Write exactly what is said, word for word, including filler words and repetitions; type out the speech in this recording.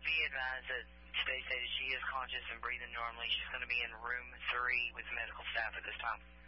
be advised that today stated she is conscious and breathing normally. She's going to be in room three with medical staff at this time.